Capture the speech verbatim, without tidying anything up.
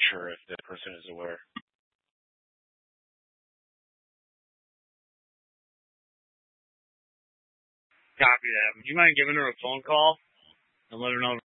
sure if the person is aware. Copy that. Would you mind giving her a phone call and let her know